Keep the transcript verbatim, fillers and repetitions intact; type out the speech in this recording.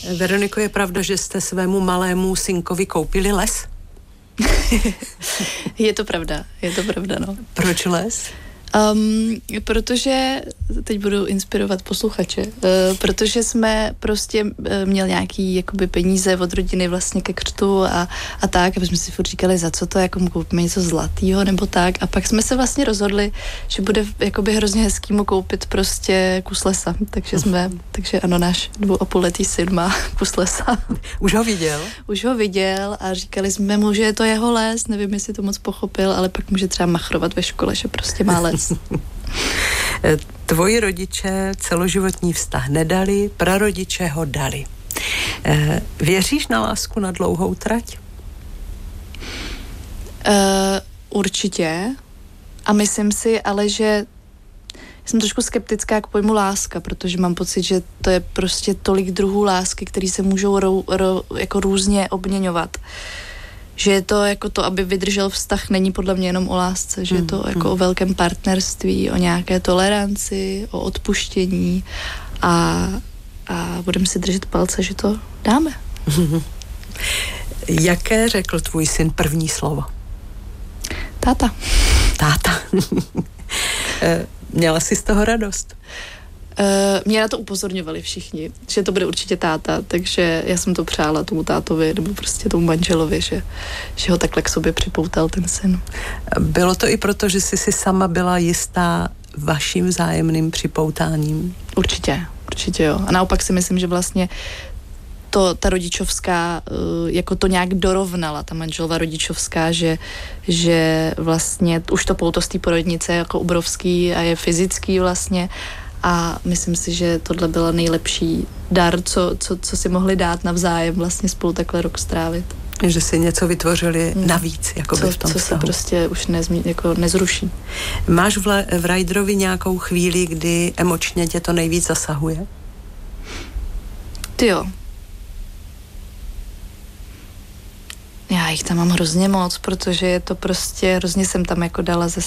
Veroniko, je pravda, že jste svému malému synkovi koupili les? Je to pravda, je to pravda, no. Proč les? Um, protože, teď budu inspirovat posluchače, uh, protože jsme prostě uh, měli nějaký jakoby peníze od rodiny vlastně ke křtu a, a tak, aby jsme si furt říkali, za co to, jako mu koupíme něco zlatýho nebo tak, a pak jsme se vlastně rozhodli, že bude jakoby hrozně hezký mu koupit prostě kus lesa, takže jsme, takže ano, náš dvou a půl letý syn má kus lesa. Už ho viděl? Už ho viděl a říkali jsme mu, že je to jeho les, nevím, jestli to moc pochopil, ale pak může třeba machrovat ve škole, že prostě má les. Tvoji rodiče celoživotní vztah nedali, prarodiče ho dali. Věříš na lásku na dlouhou trať? Uh, určitě. A myslím si ale, že jsem trošku skeptická k pojmu láska, protože mám pocit, že to je prostě tolik druhů lásky, které se můžou rou, rou, jako různě obměňovat. Že je to jako to, aby vydržel vztah, není podle mě jenom o lásce, že je to jako o velkém partnerství, o nějaké toleranci, o odpuštění a, a budeme si držet palce, že to dáme. Jaké řekl tvůj syn první slovo? Táta. Táta. Měla jsi z toho radost? Uh, mě na to upozorňovali všichni, že to bude určitě táta, takže já jsem to přála tomu tátovi nebo prostě tomu manželovi, že, že ho takhle k sobě připoutal ten syn. Bylo to i proto, že jsi si sama byla jistá vaším vzájemným připoutáním? Určitě, určitě jo. A naopak si myslím, že vlastně to, ta rodičovská, uh, jako to nějak dorovnala, ta manželová rodičovská, že, že vlastně už to pouto z té porodnice je jako obrovský a je fyzický vlastně. A myslím si, že tohle byl nejlepší dar, co, co, co si mohli dát navzájem vlastně spolu takhle rok strávit. Že si něco vytvořili hmm. navíc, jako co, v tom co vztahu. se prostě už nezmí, jako nezruší. Máš v, v Rajderovi nějakou chvíli, kdy emočně tě to nejvíc zasahuje? Ty jo. Já jich tam mám hrozně moc, protože je to prostě, hrozně jsem tam jako dala ze